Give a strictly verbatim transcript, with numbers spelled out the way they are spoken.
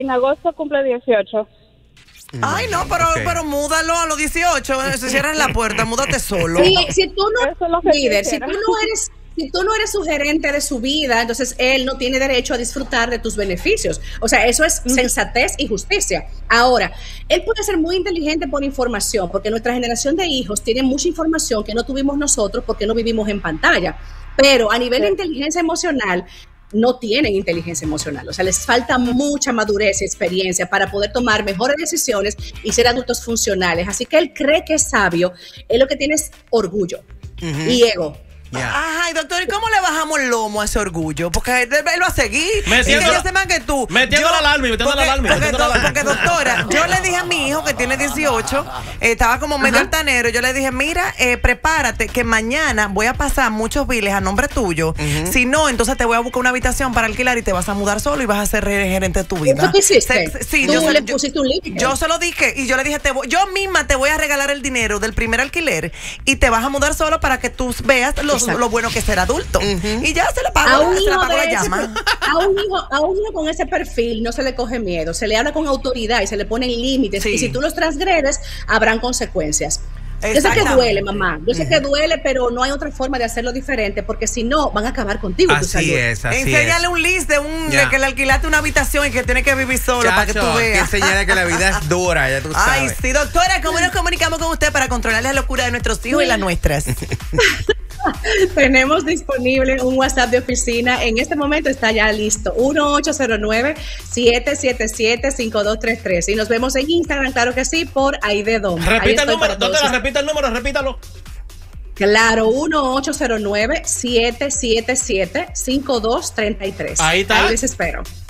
En agosto cumple dieciocho. Ay, no, pero, okay. pero múdalo a los dieciocho. Se cierran la puerta, múdate solo. Sí, si tú no Eso es lo que líder, si quisiera. tú no eres Si tú no eres su gerente de su vida, entonces él no tiene derecho a disfrutar de tus beneficios. O sea, eso es sensatez y justicia. Ahora, él puede ser muy inteligente por información, porque nuestra generación de hijos tiene mucha información que no tuvimos nosotros porque no vivimos en pantalla. Pero a nivel de inteligencia emocional, no tienen inteligencia emocional. O sea, les falta mucha madurez y experiencia para poder tomar mejores decisiones y ser adultos funcionales. Así que él cree que es sabio. Él lo que tiene es orgullo uh-huh. y ego. Yeah. Ay, doctor, ¿y cómo le bajamos el lomo a ese orgullo? Porque él, él va a seguir. Metiendo, y que yo sé más que tú. Metiendo yo, la alarma, metiendo porque, la alarma. Porque, metiendo do, la alarma. porque, doctora, yo le dije a mi hijo que tiene dieciocho, eh, estaba como medio Ajá. altanero, yo le dije, mira, eh, prepárate que mañana voy a pasar muchos biles a nombre tuyo. Uh-huh. Si no, entonces te voy a buscar una habitación para alquilar y te vas a mudar solo y vas a ser gerente de tu vida. ¿Eso qué hiciste? Se, sí, ¿Tú yo, le yo, pusiste un límite? Yo se lo dije y yo le dije, te voy, yo misma te voy a regalar el dinero del primer alquiler y te vas a mudar solo para que tú veas lo, lo bueno que será adulto. Uh-huh. Y ya se le pagó, a un se hijo le pagó la ese, llama. A un, hijo, a un hijo con ese perfil no se le coge miedo, se le habla con autoridad y se le ponen límites. Sí. Y si tú los transgredes, habrán consecuencias. Yo sé que duele, mamá. Yo sé uh-huh. que duele, pero no hay otra forma de hacerlo diferente, porque si no, van a acabar contigo. Así tu salud. es, así Enséñale es. un list de, un, yeah. de que le alquilaste una habitación y que tiene que vivir solo. Chacho, para que tú veas. Que enseñale que la vida es dura, ya tú sabes. Ay, sí, doctora, ¿cómo nos comunicamos con usted para controlar la locura de nuestros hijos y las nuestras? Tenemos disponible un WhatsApp de oficina. En este momento está ya listo. uno ocho cero nueve, siete siete siete, cinco dos tres tres. Y nos vemos en Instagram, claro que sí, por Aidedom. Repita el número, doctora, repita el número, repítalo. Claro, uno ocho cero nueve, siete siete siete, cinco dos tres tres. Ahí está. Ahí les espero.